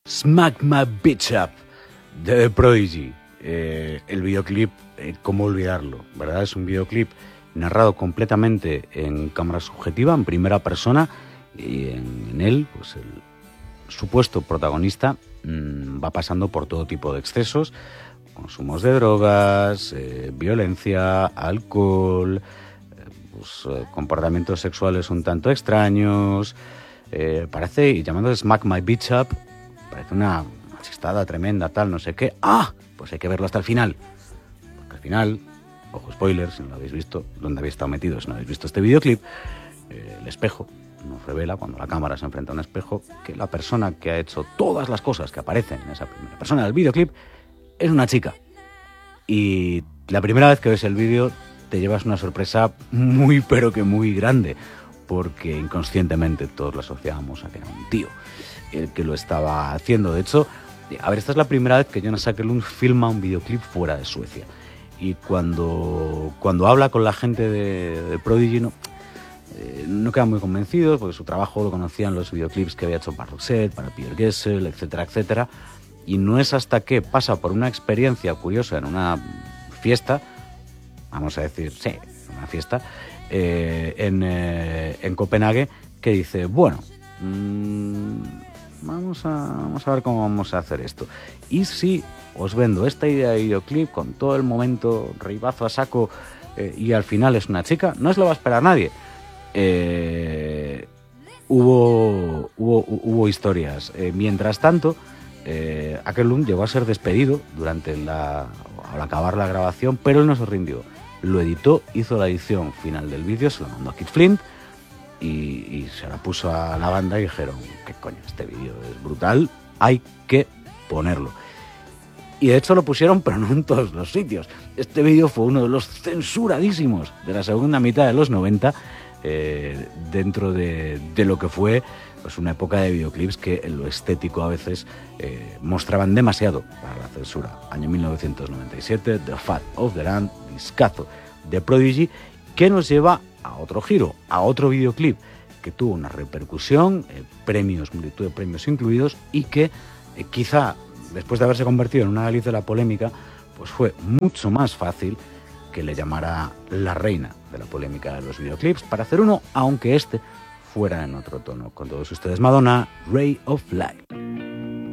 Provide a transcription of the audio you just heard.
Smack My Bitch Up de The Prodigy. El videoclip, cómo olvidarlo, ¿verdad? Es un videoclip narrado completamente en cámara subjetiva, en primera persona, y en él, pues el supuesto protagonista va pasando por todo tipo de excesos, consumos de drogas, violencia, alcohol, comportamientos sexuales un tanto extraños. Parece, y llamándose Smack My Bitch Up, parece una chistada tremenda, tal, no sé qué. ¡Ah! Pues hay que verlo hasta el final. Porque al final, ojo spoiler, si no lo habéis visto, donde habéis estado metidos, si no habéis visto este videoclip, el espejo nos revela, cuando la cámara se enfrenta a un espejo, que la persona que ha hecho todas las cosas que aparecen en esa primera persona del videoclip es una chica. Y la primera vez que ves el vídeo te llevas una sorpresa muy, pero que muy grande, porque inconscientemente todos lo asociábamos a que era un tío el que lo estaba haciendo. De hecho, a ver, esta es la primera vez que Jonas Åkerlund filma un videoclip fuera de Suecia. Y cuando habla con la gente de Prodigy, no quedan muy convencidos, porque su trabajo lo conocían los videoclips que había hecho para Roxette, para Peter Gessel, etcétera, etcétera. Y no es hasta que pasa por una experiencia curiosa en una fiesta, vamos a decir, sí, una fiesta, en Copenhague, que dice, bueno, vamos a ver cómo vamos a hacer esto. Y si os vendo esta idea de videoclip con todo el momento, ribazo a saco, y al final es una chica, no os lo va a esperar nadie. Hubo historias. Mientras tanto, Åkerlund llegó a ser despedido al acabar la grabación, pero él no se rindió. Lo editó, hizo la edición final del vídeo, se lo mandó a Kid Flint y se la puso a la banda y dijeron, ¿qué coño? Este vídeo es brutal, hay que ponerlo. Y de hecho lo pusieron, pero no en todos los sitios. Este vídeo fue uno de los censuradísimos de la segunda mitad de los 90, dentro de lo que fue pues una época de videoclips que en lo estético a veces mostraban demasiado para la censura. Año 1997, The Fat of the Land, discazo de Prodigy, que nos lleva a otro giro, a otro videoclip que tuvo una repercusión, multitud de premios incluidos, y que quizá después de haberse convertido en una nariz de la polémica, pues fue mucho más fácil que le llamara la reina de la polémica de los videoclips para hacer uno, aunque este fuera en otro tono. Con todos ustedes, Madonna, Ray of Light.